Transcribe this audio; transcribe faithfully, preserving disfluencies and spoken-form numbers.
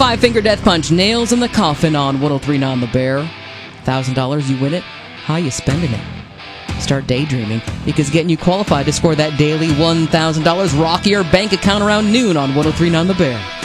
Five Finger Death Punch, Nails in the Coffin on one oh three point nine The Bear. one thousand dollars, you win it. How you spending it? Start daydreaming, because getting you qualified to score that daily one thousand dollars rockier bank account around noon on one oh three point nine The Bear.